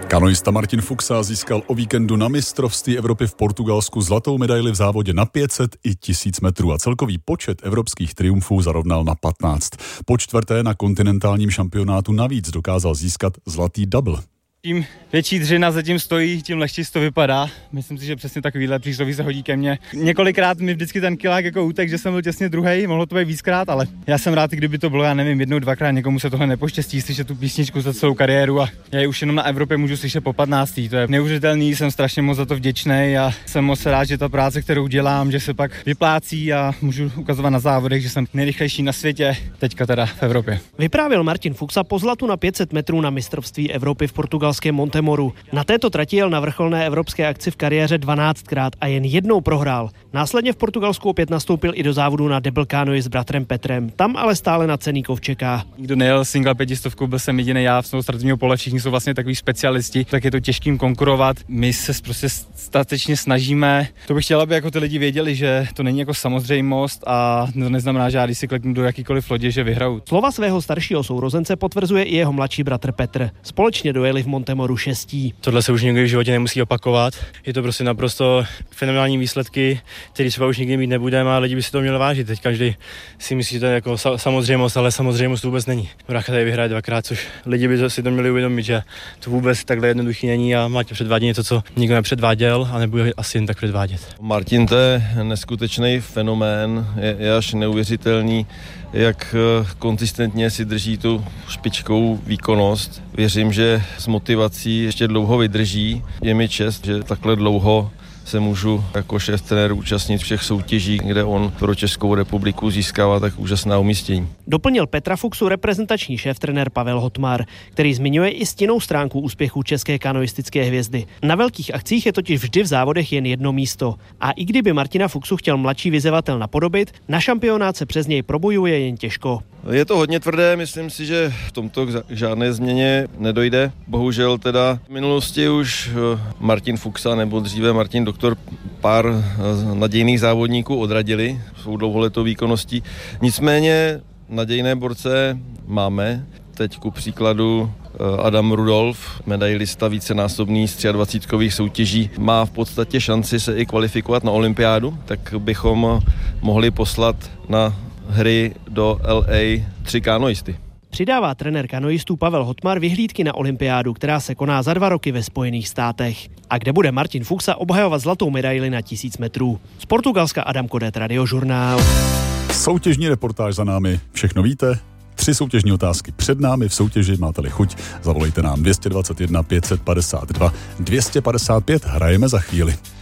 Kanoista Martin Fuxa získal o víkendu na mistrovství Evropy v Portugalsku zlatou medaili v závodě na 500 i 1000 metrů a celkový počet evropských triumfů zarovnal na 15. Po čtvrté na kontinentálním šampionátu navíc dokázal získat zlatý double. Čím větší dřina zatím stojí, tím lehčí to vypadá. Myslím si, že přesně takovýhle přísloví se hodí ke mně. Několikrát mi vždycky ten kilák jako útek, že jsem byl těsně druhej, mohlo to být víckrát, ale já jsem rád, kdyby to bylo, já nevím, jednou, dvakrát, někomu se tohle nepoštěstí slyšet tu písničku za celou kariéru a já ji už jenom na Evropě můžu slyšet po 15. To je neuvěřitelný, jsem strašně moc za to vděčný a jsem moc rád, že ta práce, kterou dělám, že se pak vyplácí a můžu ukazovat na závodech, že jsem nejrychlejší na světě, teďka teda v Evropě. Vyprávěl Martin Fuxa po zlatu na 500 metrů na mistrovství Evropy v portugalském Montemoru. Na této trati jel na vrcholné evropské akci v kariéře 12krát a jen jednou prohrál. Následně v Portugalsku opět nastoupil i do závodu na double canoe s bratrem Petrem. Tam ale stále na cenný kov čeká. Nikdo nejel single 500, byl jsem jediný já z toho startovního pole, všichni jsou vlastně takový specialisti, tak je to těžkým konkurovat. My se prostě statečně snažíme. To bych chtěla, aby jako ty lidi věděli, že to není jako samozřejmost a to neznamená, že já když si kleknu do jakýkoliv lodě, že vyhraju. Slova svého staršího sourozence potvrzuje i jeho mladší bratr Petr. Společně dojeli v Montemoru 6. Tohle se už nikdy v životě nemusí opakovat. Je to prostě naprosto fenomenální výsledky, které třeba už nikdy mít nebudeme a lidi by si to měli vážit. Teď každý si myslí, že to je jako samozřejmost, ale samozřejmost to vůbec není. Brácha tady vyhraje dvakrát, což lidi by si to měli uvědomit, že to vůbec takhle jednoduchý není a máte předvádět něco, co nikdo nepředváděl a nebude asi jen tak předvádět. Martin, to je neskutečný fenomén, je až neuvěřitelný, jak konzistentně si drží tu špičkovou výkonnost. Věřím, že s motivací ještě dlouho vydrží. Je mi čest, že takhle dlouho se můžu jako šéf trenér účastnit všech soutěží, kde on pro Českou republiku získává tak úžasná umístění. Doplnil Petra Fuxu reprezentační šéf-trenér Pavel Hotmar, který zmiňuje i stinnou stránku úspěchů české kanoistické hvězdy. Na velkých akcích je totiž vždy v závodech jen jedno místo. A i kdyby Martina Fuxu chtěl mladší vyzývatel napodobit, na šampionát se přes něj probojuje jen těžko. Je to hodně tvrdé, myslím si, že v tomto k žádné změně nedojde. Bohužel teda v minulosti už Martin Fuxa nebo dříve Martin Doktor pár nadějných závodníků odradili svou dlouholetou výkonností. Nicméně nadějné borce máme. Teď ku příkladu Adam Rudolf, medailista vícenásobný z 23kových soutěží, má v podstatě šanci se i kvalifikovat na olympiádu, tak bychom mohli poslat na hry do LA 3 kanoisty. Přidává trenér kanoistů Pavel Hotmar vyhlídky na olympiádu, která se koná za 2 roky ve Spojených státech. A kde bude Martin Fuxa obhajovat zlatou medaili na 1000 metrů. Z Portugalska Adam Kodet, Radiožurnál. Soutěžní reportáž za námi. Všechno víte? 3 soutěžní otázky před námi v soutěži. Máte-li chuť, zavolejte nám 221 552 255. Hrajeme za chvíli.